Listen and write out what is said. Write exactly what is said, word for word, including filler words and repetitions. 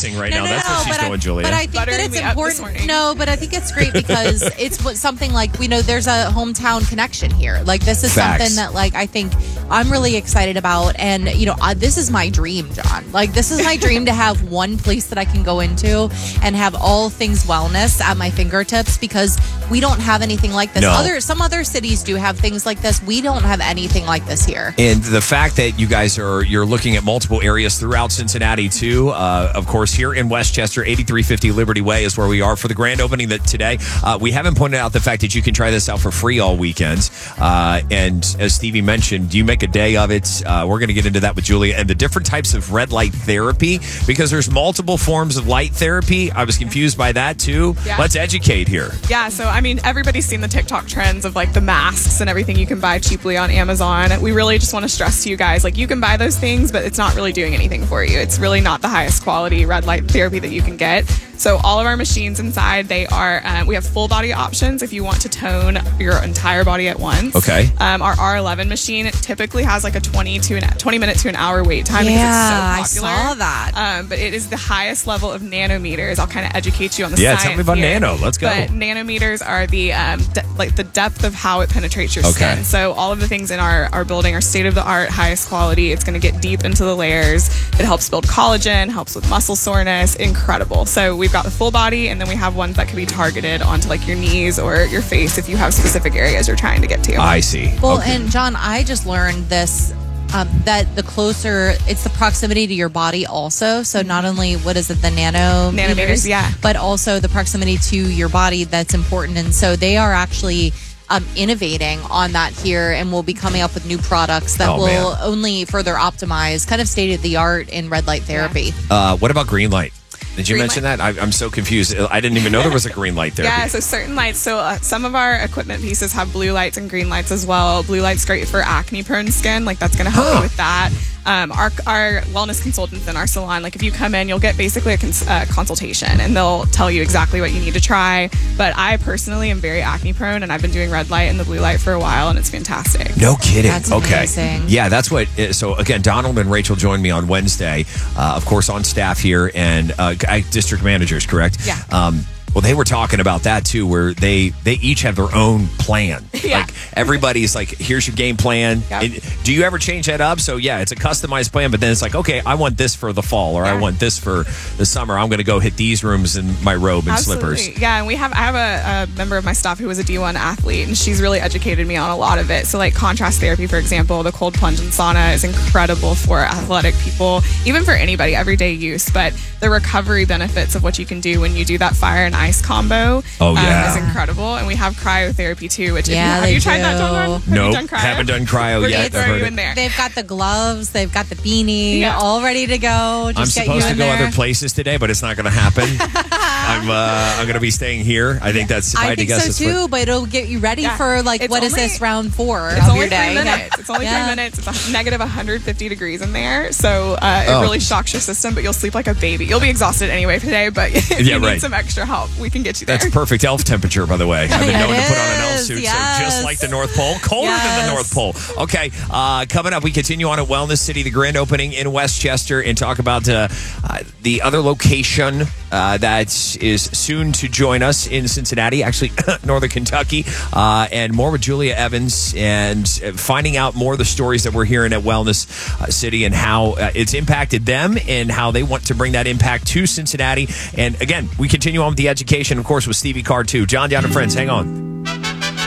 flexing right no, now. no, That's no, what she's but doing, I, Julia. But I think Buttering that it's me up this important. morning. No, but I think it's great because it's what something like, we know there's a hometown connection here. Like, this is Facts. something that, like, I think I'm really excited about. And, you know, I, this is my dream, John. Like, this is my dream to have one place that I can go into and have all things wellness at my fingertips, because we don't have anything like this. No. Other Some other cities do have things like this. We don't have anything like this here. And the fact that you guys are, you're looking at multiple areas throughout Cincinnati too. Uh, of course, here in Westchester, eighty-three fifty Liberty Way is where we are for the grand opening that today. Uh, we haven't pointed out the fact that you can try this out for free all weekend. Uh, and as Stevie mentioned, you make a day of it. Uh, we're going to get into that with Julia and the different types of red light therapy, because there's multiple forms of light therapy. I was confused by that too. Yeah. Let's educate here. Yeah, so I mean, everybody's seen the TikTok trends of like the masks and everything you can buy cheaply on Amazon. We really just want to stress to you guys, like, you can buy those things, but it's not really doing anything for you. It's really not the highest quality red light therapy that you can get. So all of our machines inside, they are, uh, we have full body options if you want to tone your entire body at once. Okay. Um, our R eleven machine typically has like a twenty to an twenty minute to an hour wait time Yeah, because it's so popular. I saw that. Um, but it is the highest level of nanometers. I'll kind of educate you on the Yeah, science tell me about here. nano. Let's go. But nanometers are the um, de- like the depth of how it penetrates your Okay. skin. So all of the things in our, our building are state of the art, highest quality. It's going to get deep into the layers. It helps build collagen, helps with muscle soreness. Incredible. So we've got the full body, and then we have ones that can be targeted onto like your knees or your face if you have specific areas you're trying to get to. I see. Well, Okay. and John, I just learned this, um, that the closer, it's the proximity to your body also. So not only, what is it, the nanometers? Nanometers, yeah. But also the proximity to your body that's important. And so they are actually um, innovating on that here, and will be coming up with new products that Oh, will man. only further optimize kind of state of the art in red light therapy. Uh, what about green light? Did you Green mention that? I, I'm so confused. I didn't even know there was a green light therapy. Yeah, so certain lights. So uh, some of our equipment pieces have blue lights and green lights as well. Blue light's great for acne-prone skin. Like, that's going to help Huh. you with that. Um, our, our wellness consultants in our salon, like if you come in, you'll get basically a cons- uh, consultation, and they'll tell you exactly what you need to try. But I personally am very acne-prone, and I've been doing red light and the blue light for a while, and it's fantastic. No kidding. That's okay. amazing. Yeah, that's what. So again, Donald and Rachel joined me on Wednesday, uh, of course, on staff here, and uh, district managers, correct? Yeah. Um, well, they were talking about that too, where they they each have their own plan. Yeah. Like everybody's like, here's your game plan. Yep. And do you ever change that up? So yeah, it's a customized plan, but then it's like, okay, I want this for the fall, or I Yeah. want this for the summer. I'm going to go hit these rooms in my robe and Absolutely. slippers. Yeah, and we have I have a, a member of my staff who was a D one athlete, and she's really educated me on a lot of it. So like contrast therapy, for example, the cold plunge and sauna is incredible for athletic people, even for anybody, everyday use. But the recovery benefits of what you can do when you do that fire and ice combo Oh, yeah. um, is incredible. And we have cryotherapy too, which if you, Yeah, have they you tried that, do. John? Have Nope, you done cryo? haven't done cryo We're yet. gonna I've throw heard you it. in there. They've got the gloves, they've got the beanie, Yeah. all ready to go. Just I'm get supposed you to in go there. other places today, but it's not going to happen. I'm uh, I'm going to be staying here. I think that's. If I, I had to think guess, so it's too, what- but it'll get you ready Yeah. for like, It's what is only- this, round four It's of only your three day? minutes. It's only Yeah. three minutes. It's a negative one hundred fifty degrees in there, so uh, it Oh. really shocks your system. But you'll sleep like a baby. You'll be exhausted anyway today, but if Yeah, you need right. some extra help, we can get you there. That's perfect elf temperature, by the way. I've been Yeah, known it to put on an elf is, suit, so yes. just like the North Pole, colder than Yes. the North Pole. Okay, uh, coming up, we continue on at Wellness City, the grand opening in Westchester, and talk about uh, uh, the other location uh, that is soon to join us in Cincinnati, actually Northern Kentucky, uh, and more with Julia Evans, and uh, finding out more of the stories that we're hearing at Wellness uh, City and how uh, it's impacted them and how they want to bring that impact to Cincinnati. And again, we continue on with the education, of course, with Stevie Carr too. John Down and Friends, hang on.